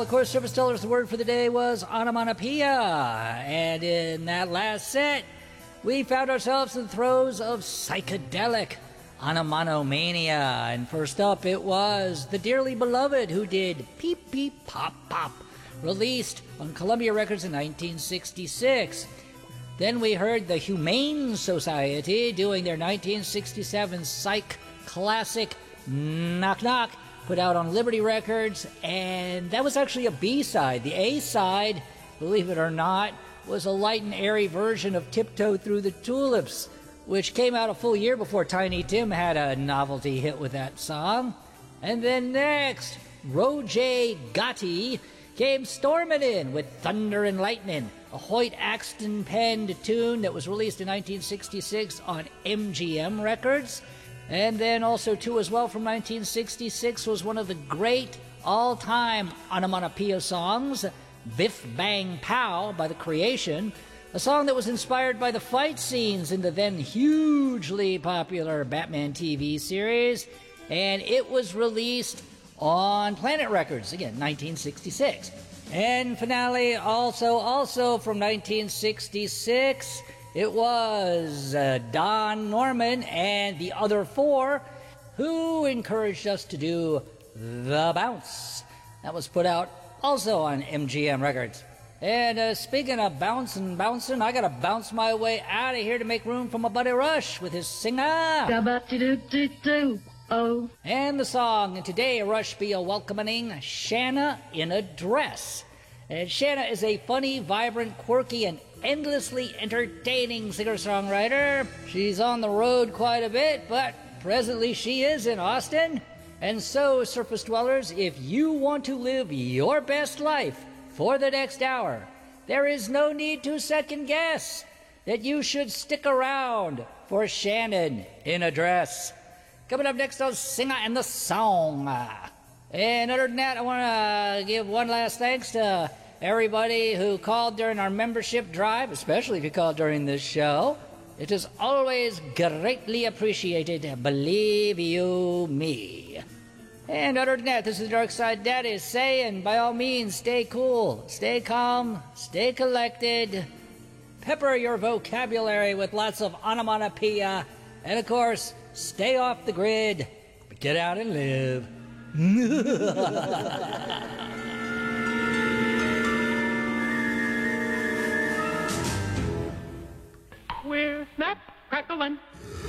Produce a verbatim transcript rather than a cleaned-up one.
of course, Superstellar's word for the day was onomatopoeia. And in that last set, we found ourselves in the throes of psychedelic onomatopoeia. And first up, it was the Dearly Beloved, who did Peep Peep Pop Pop, released on Columbia Records in nineteen sixty-six. Then we heard the Humane Society doing their nineteen sixty-seven psych classic Knock Knock, put out on Liberty Records, and that was actually a B-side. The A-side, believe it or not, was a light and airy version of Tiptoe Through the Tulips, which came out a full year before Tiny Tim had a novelty hit with that song. And then next, Roger Gotti came storming in with Thunder and Lightning, a Hoyt Axton penned tune that was released in nineteen sixty-six on M G M Records. And then also, too, as well, from nineteen sixty-six was one of the great all-time onomatopoeia songs, Biff Bang Pow by The Creation, a song that was inspired by the fight scenes in the then hugely popular Batman T V series, and it was released on Planet Records, again, nineteen sixty-six. And finale, also, also from nineteen sixty-six, it was uh, Don Norman and the Other Four who encouraged us to do The Bounce. That was put out also on M G M Records. And uh, speaking of bouncing, bouncing, I gotta bounce my way out of here to make room for my buddy Rush with his singer. Oh. And the song, and today Rush be a welcoming Shanna in a Dress. And Shanna is a funny, vibrant, quirky, and endlessly entertaining singer-songwriter. She's on the road quite a bit, but presently she is in Austin. And so, Surface Dwellers, if you want to live your best life for the next hour, there is no need to second guess that you should stick around for Shannon in a Dress. Coming up next on Singer and the Song. And other than that, I want to give one last thanks to everybody who called during our membership drive, especially if you called during this show. It is always greatly appreciated, believe you me. And other than that, this is Dark Side Daddy saying, by all means, stay cool, stay calm, stay collected, pepper your vocabulary with lots of onomatopoeia, and of course, stay off the grid, but get out and live. We're snap, crackle, and